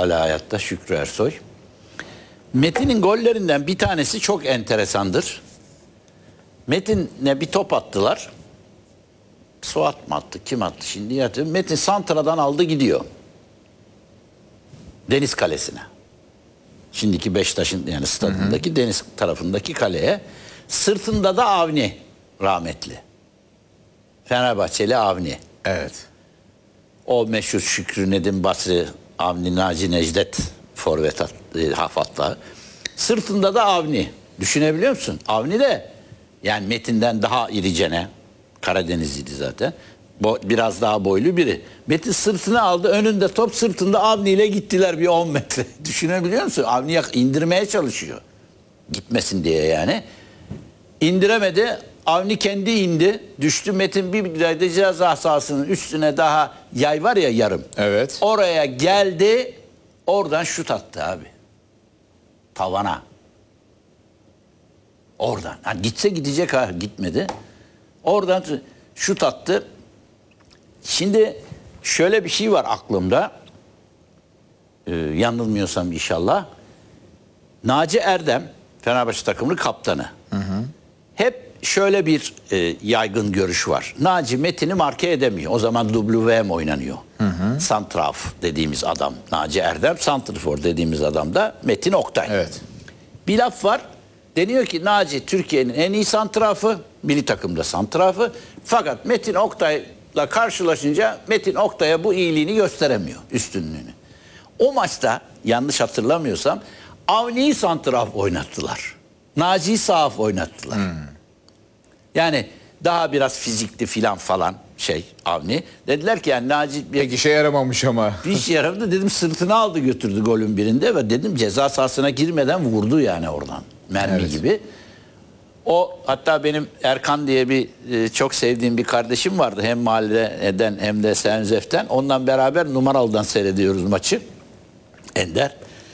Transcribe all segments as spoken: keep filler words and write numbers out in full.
hala hayatta Şükrü Ersoy. Metin'in gollerinden bir tanesi çok enteresandır. Metin'e bir top attılar. Suat mı attı? Kim attı? Şimdi yatıyor. Metin santradan aldı gidiyor. Deniz Kalesi'ne. Şimdiki Beşiktaş'ın yani stadındaki hı hı. deniz tarafındaki kaleye. Sırtında da Avni rahmetli. Fenerbahçeli Avni. Evet. O meşhur Şükrü Nedim Basri, Avni Naci Necdet forvet e, Hafat'la. Sırtında da Avni. Düşünebiliyor musun? Avni de yani Metin'den daha iricene. Karadenizliydi zaten. Bo biraz daha boylu biri. Metin sırtına aldı. Önünde top, sırtında Avni ile gittiler bir on metre. Düşünebiliyor musun? Avni indirmeye çalışıyor. Gitmesin diye yani. İndiremedi. Avni kendi indi. Düştü. Metin bir de ceza sahasının üstüne daha yay var ya yarım. Evet. Oraya geldi. Oradan şut attı abi. Tavana. Oradan. Yani gitse gidecek ha. Gitmedi. Oradan şut attı. Şimdi şöyle bir şey var aklımda. Ee, yanılmıyorsam inşallah. Naci Erdem, Fenerbahçe takımının kaptanı. Hı hı. Hep şöyle bir e, yaygın görüş var. Naci Metin'i marke edemiyor. O zaman W M oynanıyor. Hı hı. Santraf dediğimiz adam Naci Erdem, santrfor dediğimiz adam da Metin Oktay. Evet. Bir laf var. Deniyor ki Naci Türkiye'nin en iyi santrafı, milli takımda santrafı. Fakat Metin Oktay'la karşılaşınca Metin Oktay'a bu iyiliğini gösteremiyor, üstünlüğünü. O maçta yanlış hatırlamıyorsam Avni'yi santraf oynattılar. Naci'yi sahaf oynattılar. Hmm. Yani daha biraz fizikli filan falan şey Avni. Dediler ki yani Naci... Pek işe yaramamış ama. Bir işe yaramadı. Dedim sırtını aldı götürdü golün birinde ve dedim ceza sahasına girmeden vurdu yani oradan. Mermi evet. gibi. O hatta benim Erkan diye bir e, çok sevdiğim bir kardeşim vardı. Hem mahalleden hem de Senzef'ten. Ondan beraber numaralıdan seyrediyoruz maçı. Ender.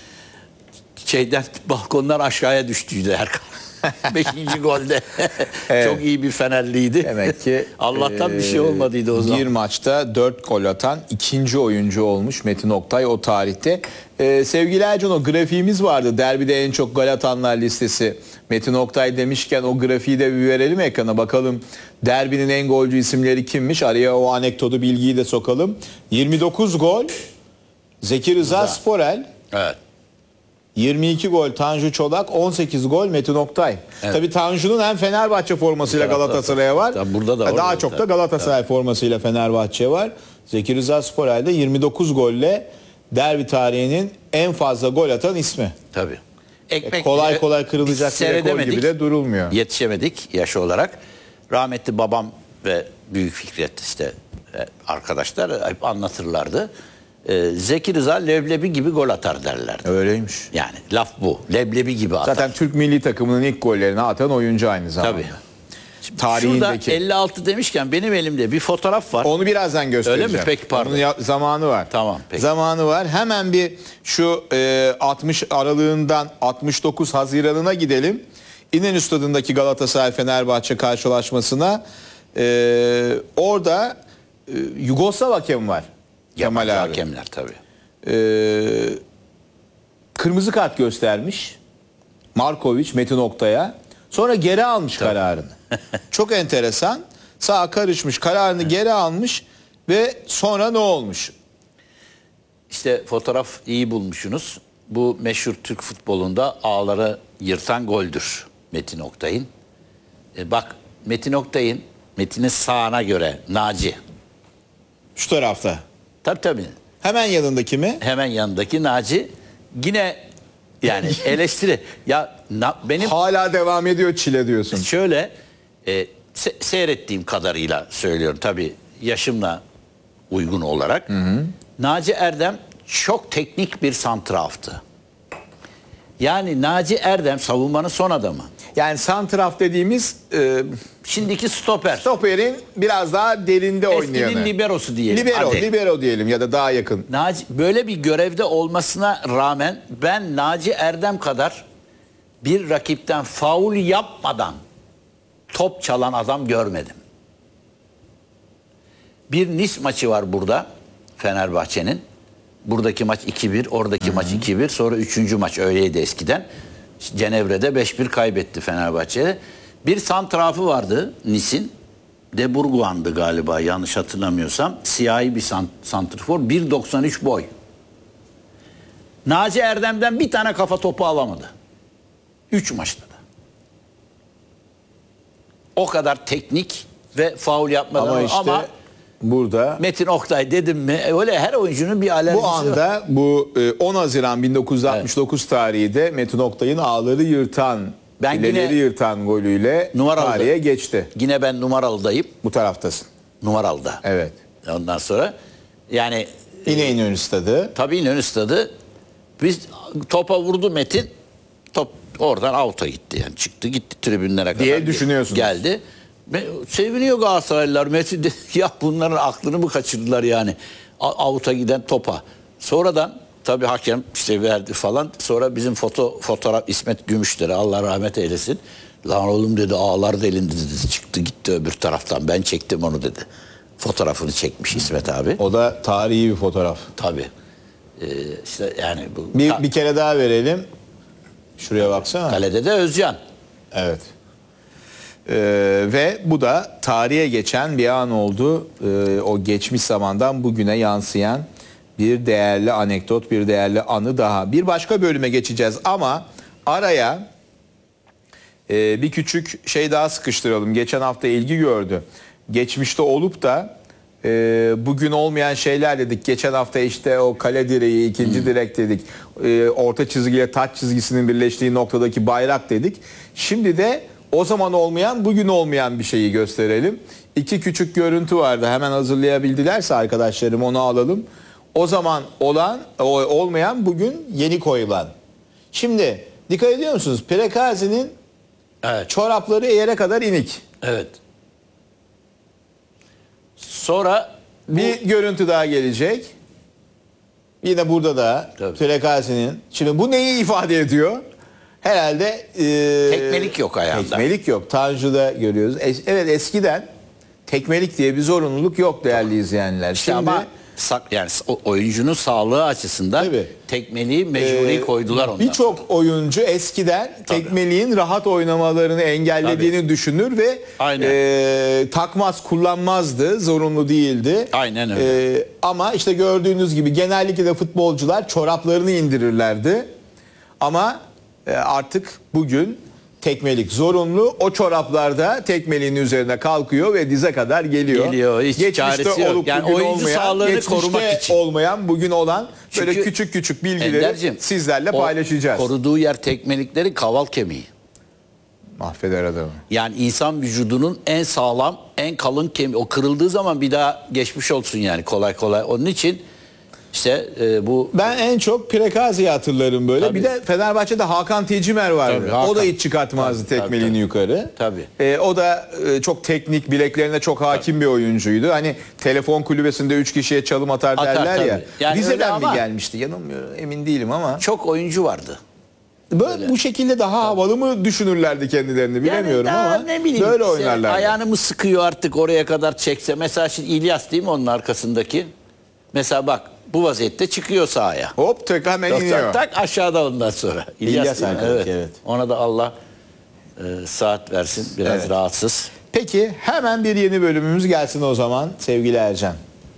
Şeyden balkondan aşağıya düştüydü Erkan. Beşinci golde. Evet. Çok iyi bir Fenerliydi. Demek ki Allah'tan e, bir şey olmadıydı o zaman. Bir maçta dört gol atan ikinci oyuncu olmuş Metin Oktay o tarihte. E, sevgili Ercan, o grafiğimiz vardı. Derbide en çok gol atanlar listesi. Metin Oktay demişken o grafiği de bir verelim ekrana. Bakalım derbinin en golcü isimleri kimmiş? Araya o anekdotu bilgiyi de sokalım. yirmi dokuz gol Zeki Rıza Sporel. Evet. yirmi iki gol Tanju Çolak, on sekiz gol Metin Oktay. Evet. Tabii Tanju'nun hem Fenerbahçe formasıyla Galatasaray'a var. Tabii burada da daha çok da Galatasaray tabii. formasıyla Fenerbahçe var. Zeki Rıza Sporel'de yirmi dokuz golle derbi tarihinin en fazla gol atan ismi. Tabii. Ekmek e kolay kolay kırılacak bir rekor gibi de durulmuyor. Yetişemedik yaş olarak. Rahmetli babam ve Büyük Fikret işte arkadaşlar hep anlatırlardı. Ee, Zeki Rıza leblebi gibi gol atar derlerdi. Öyleymiş. Yani laf bu. Leblebi gibi atar. Zaten Türk milli takımının ilk gollerini atan oyuncu aynı zamanda. Tabii. Tarihindeki. Şurada elli altı demişken benim elimde bir fotoğraf var. Onu birazdan göstereceğim. Öyle mi? Peki pardon. Onun zamanı var. Tamam peki. Zamanı var. Hemen bir şu e, altmış aralığından altmış dokuz Haziran'ına gidelim. İnönü Stadı'ndaki Galatasaray Fenerbahçe karşılaşmasına. E, orada e, Yugoslav hakem var. Kemal abi. Hakemler tabii. E, kırmızı kart göstermiş Markovic Metin Oktay'a. Sonra geri almış tabii. kararını. Çok enteresan. Sağa karışmış, kararını geri almış ve sonra ne olmuş? İşte fotoğraf iyi bulmuşsunuz. Bu meşhur Türk futbolunda ağları yırtan goldür Metin Oktay'ın. E bak Metin Oktay'ın, Metin'in sağına göre Naci. Şu tarafta. Tabii tabii. Hemen yanındaki mi? Hemen yanındaki Naci. Yine yani eleştiri. Ya na, benim hala devam ediyor çile diyorsun. Şöyle e, se seyrettiğim kadarıyla söylüyorum tabii yaşımla uygun olarak. Hı hı. Naci Erdem çok teknik bir santraftı. Yani Naci Erdem savunmanın son adamı. Yani santraf dediğimiz e, şimdiki stoper. Stoperin biraz daha derinde oynayanı. Eskinin liberosu diyelim. Libero, hadi. libero diyelim ya da daha yakın. Naci böyle bir görevde olmasına rağmen ben Naci Erdem kadar bir rakipten faul yapmadan top çalan adam görmedim. Bir Nice maçı var burada Fenerbahçe'nin. Buradaki maç iki bir, oradaki Hı-hı. maç iki bir. Sonra üçüncü maç öyleydi eskiden. Cenevre'de beş bir kaybetti Fenerbahçe. Bir santrafı vardı Nis'in. De Bourguig'an'dı galiba yanlış hatırlamıyorsam. Siyahi bir sant- santrfor. bir doksan üç boy. Naci Erdem'den bir tane kafa topu alamadı. Üç maçta da. O kadar teknik ve faul yapmadan ama işte ama burada Metin Oktay dedim mi öyle her oyuncunun bir alerjisi bu anda var. bu e, on Haziran bin dokuz yüz altmış dokuz evet. tarihi de Metin Oktay'ın ağları yırtan, ben ileri yırtan golüyle tarihe geçti. Yine ben numaralıdayım. Bu taraftasın. Numaralıda. Evet. Ondan sonra yani yine İnönü Stadı. Tabii İnönü Stadı. Biz topa vurdu Metin. Top oradan out'a gitti yani çıktı gitti tribünlere kadar. Diye düşünüyorsunuz. Geldi. Seviniyor Galatasaraylılar. Metin de, ya bunların aklını mı kaçırdılar yani? Out'a giden topa. Sonradan tabii hakem işte verdi falan. Sonra bizim foto fotoğraf İsmet Gümüşler'e Allah rahmet eylesin. Lan oğlum dedi ağlar delindi dedi. Çıktı gitti öbür taraftan. Ben çektim onu dedi. Fotoğrafını çekmiş İsmet abi. O da tarihi bir fotoğraf. Tabii. Ee, işte yani bu bir, bir kere daha verelim. Şuraya baksana. Kalede de Özcan. Evet. Ee, ve bu da tarihe geçen bir an oldu. Ee, o geçmiş zamandan bugüne yansıyan bir değerli anekdot, bir değerli anı daha. Bir başka bölüme geçeceğiz ama araya e, bir küçük şey daha sıkıştıralım. Geçen hafta ilgi gördü. Geçmişte olup da e, bugün olmayan şeyler dedik. Geçen hafta işte o kale direği, ikinci hmm. direk dedik. E, orta çizgiyle taç çizgisinin birleştiği noktadaki bayrak dedik. Şimdi de o zaman olmayan, bugün olmayan bir şeyi gösterelim. İki küçük görüntü vardı. Hemen hazırlayabildilerse arkadaşlarım onu alalım. O zaman olan, olmayan, bugün yeni koyulan. Şimdi dikkat ediyor musunuz? Prekazi'nin evet. çorapları yere kadar inik. Evet. Sonra bir bu... görüntü daha gelecek. Yine burada da Prekazi'nin. Şimdi bu neyi ifade ediyor? Herhalde e, tekmelik yok ayağında. Tekmelik yok. Tanju'da görüyoruz. Es, evet eskiden tekmelik diye bir zorunluluk yok değerli izleyenler. İşte Şimdi ama yani oyuncunun sağlığı açısından tabii, tekmeliği mecburi e, koydular ondan. Birçok oyuncu eskiden tabii. tekmeliğin rahat oynamalarını engellediğini tabii. düşünür ve e, takmaz, kullanmazdı. Zorunlu değildi. Aynen öyle. E, ama işte gördüğünüz gibi genellikle de futbolcular çoraplarını indirirlerdi. Ama artık bugün tekmelik zorunlu. O çoraplarda tekmeliğin üzerine kalkıyor ve dize kadar geliyor. Geliyor. Hiç geçmişte olup yani bugün oyuncu olmayan, sağlığını korumak için olmayan, bugün olan Çünkü böyle küçük küçük bilgileri Ender'cim, sizlerle paylaşacağız. Koruduğu yer tekmelikleri kaval kemiği. Mahveder adamı. Yani insan vücudunun en sağlam, en kalın kemiği. O kırıldığı zaman bir daha geçmiş olsun yani kolay kolay. Onun için İşte e, bu... Ben en çok Prekazi'yi hatırlarım böyle. Tabii. Bir de Fenerbahçe'de Hakan Tecimer vardı. Tabii, Hakan. O da hiç çıkartmazdı tabii, tekmelini tabii, yukarı. Tabii. E, o da e, çok teknik, bileklerine çok hakim tabii. bir oyuncuydu. Hani telefon kulübesinde üç kişiye çalım atar, atar derler tabii. ya. Yani Rize'den mi gelmişti? Yanılmıyorum, emin değilim ama. Çok oyuncu vardı. Böyle bu şekilde daha havalı mı düşünürlerdi kendilerini bilemiyorum yani ama ne bileyim, böyle oynarlardı. Ayağını mı sıkıyor artık oraya kadar çekse. Mesela şimdi İlyas değil mi onun arkasındaki? Mesela bak bu vaziyette çıkıyor sahaya. Hop tek hemen tak, iniyor. Tak aşağıda ondan sonra. İlyas, İlyas evet. evet. Ona da Allah e, saat versin. Biraz evet. rahatsız. Peki hemen bir yeni bölümümüz gelsin o zaman sevgili Ercan.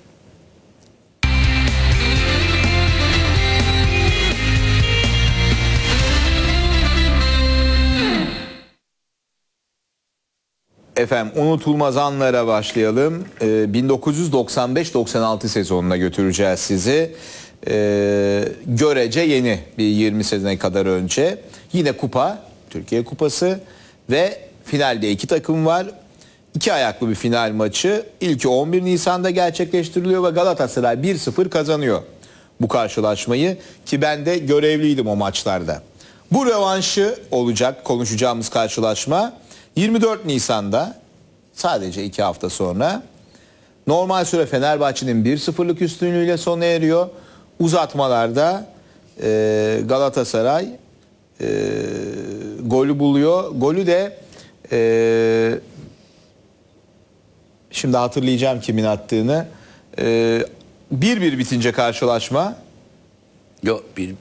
Efendim unutulmaz anlara başlayalım. Ee, bin dokuz yüz doksan beş doksan altı sezonuna götüreceğiz sizi. Ee, görece yeni bir yirmi sene kadar önce. Yine kupa, Türkiye Kupası ve finalde iki takım var. İki ayaklı bir final maçı. İlki on bir Nisan'da gerçekleştiriliyor ve Galatasaray bir sıfır kazanıyor bu karşılaşmayı. Ki ben de görevliydim o maçlarda. Bu rövanşı olacak konuşacağımız karşılaşma. yirmi dört Nisan'da sadece iki hafta sonra normal süre Fenerbahçe'nin bir sıfırlık üstünlüğüyle sona eriyor. Uzatmalarda e, Galatasaray e, golü buluyor. Golü de e, şimdi hatırlayacağım kimin attığını. E, bir bir bitince karşılaşma Yok bir